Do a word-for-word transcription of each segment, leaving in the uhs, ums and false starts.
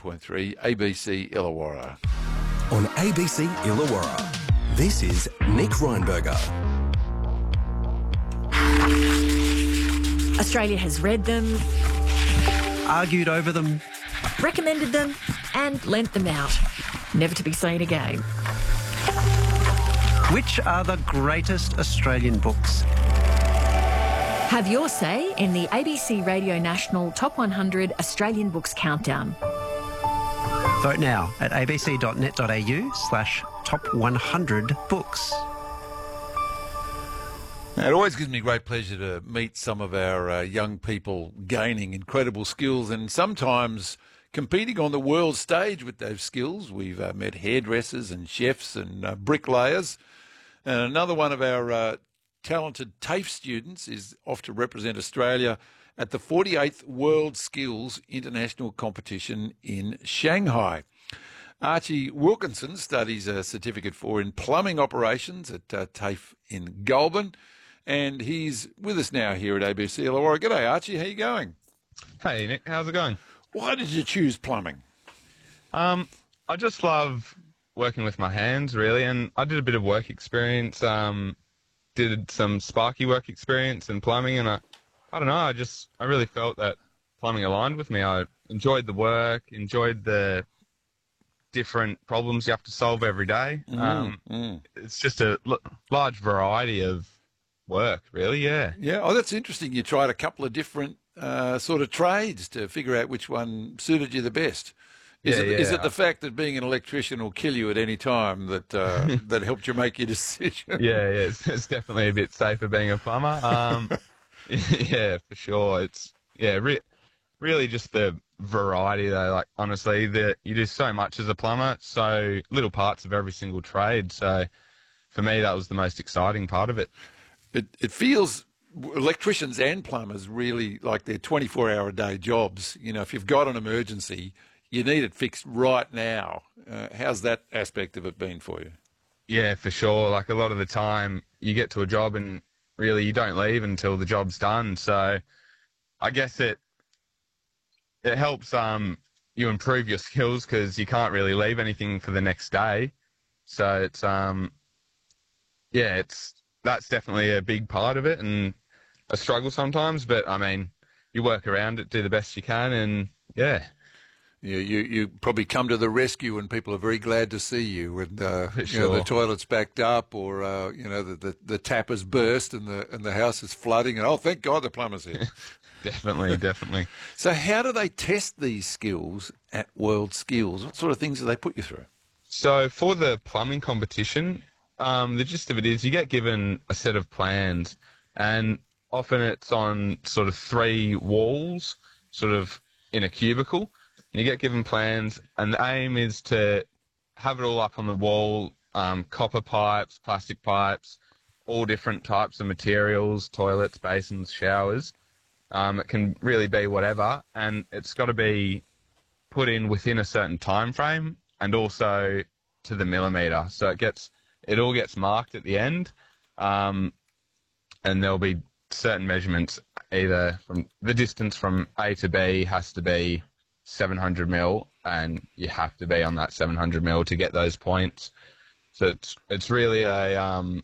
point three, A B C Illawarra. On A B C Illawarra, this is Nick Reinberger. Australia has read them, Argued over them. recommended them and lent them out. Never to be seen again. Which are the greatest Australian books? Have your say in the A B C Radio National Top one hundred Australian Books Countdown. Vote now at abc.net.au slash top 100 books. Now, it always gives me great pleasure to meet some of our uh, young people gaining incredible skills and sometimes competing on the world stage with those skills. We've uh, met hairdressers and chefs and uh, bricklayers. And another one of our uh, talented TAFE students is off to represent Australia at the forty-eighth World Skills International Competition in Shanghai. Archie Wilkinson studies a Certificate four in Plumbing Operations at uh, TAFE in Goulburn, and he's with us now here at A B C Illawarra. G'day, Archie. How you going? Hey, Nick. How's it going? Why did you choose plumbing? Um, I just love working with my hands, really, and I did a bit of work experience, um, did some sparky work experience in plumbing, and I, I don't know, I just, I really felt that plumbing aligned with me. I enjoyed the work, enjoyed the different problems you have to solve every day. Mm, um, mm. It's just a l- large variety of work, really, yeah. Yeah, oh, that's interesting. You tried a couple of different uh, sort of trades to figure out which one suited you the best. Is, Yeah, it, is yeah. it the fact that being an electrician will kill you at any time that uh, that helped you make your decision? Yeah, yeah, it's, it's definitely a bit safer being a plumber. Um, yeah, for sure. It's yeah, re- really just the variety though. Like honestly, the you do so much as a plumber, so little parts of every single trade. So for me, that was the most exciting part of it. It, it feels electricians and plumbers really like they're twenty-four hour a day jobs. You know, if you've got an emergency, you need it fixed right now. Uh, how's that aspect of it been for you? Yeah, for sure. Like a lot of the time, you get to a job and really you don't leave until the job's done. So I guess it it helps um you improve your skills because you can't really leave anything for the next day. So it's um yeah, it's that's definitely a big part of it and a struggle sometimes. But I mean, you work around it, do the best you can, and yeah. You, you you probably come to the rescue when people are very glad to see you, and uh, you Sure. know, the toilet's backed up, or uh, you know the, the the tap has burst and the and the house is flooding, and oh, thank God the plumber's here. Definitely, definitely. So how do they test these skills at World Skills? What sort of things do they put you through? So for the plumbing competition, um, the gist of it is you get given a set of plans, and often it's on sort of three walls, sort of in a cubicle. And you get given plans, and the aim is to have it all up on the wall, um, copper pipes, plastic pipes, all different types of materials, toilets, basins, showers. Um, it can really be whatever, and it's got to be put in within a certain time frame and also to the millimetre. So it gets it all gets marked at the end, um, and there'll be certain measurements, either from the distance from A to B has to be seven hundred mil, and you have to be on that seven hundred mil to get those points. So it's it's really a um,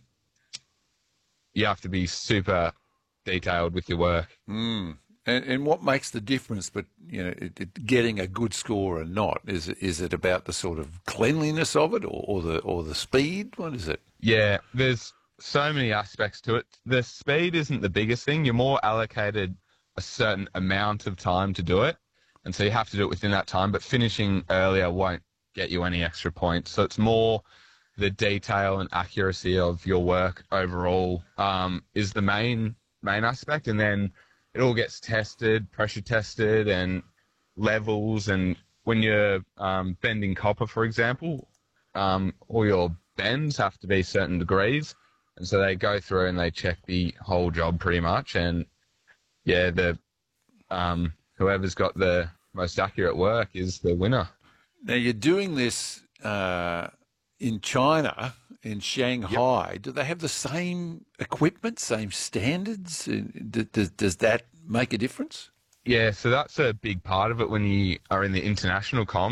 you have to be super detailed with your work. Mm. And and what makes the difference? But you know, it, it, getting a good score or not, is it, is it about the sort of cleanliness of it, or, or the or the speed? What is it? Yeah, there's so many aspects to it. The speed isn't the biggest thing. You're more allocated a certain amount of time to do it. And so you have to do it within that time, but finishing earlier won't get you any extra points. So it's more the detail and accuracy of your work overall um, is the main main aspect. And then it all gets tested, pressure tested, and levels. And when you're um, bending copper, for example, um, all your bends have to be certain degrees. And so they go through and they check the whole job pretty much. And yeah, the um, whoever's got the most accurate work is the winner. Now you're doing this uh, in China, in Shanghai. Yep. Do they have the same equipment, same standards? Does, does that make a difference? Yeah, so that's a big part of it when you are in the international comp.